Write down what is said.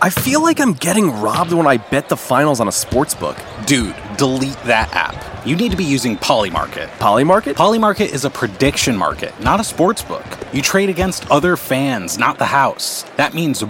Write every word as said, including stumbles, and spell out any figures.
I feel like I'm getting robbed when I bet the finals on a sportsbook. Dude, delete that app. You need to be using Polymarket. Polymarket? Polymarket is a prediction market, not a sports book. You trade against other fans, not the house. That means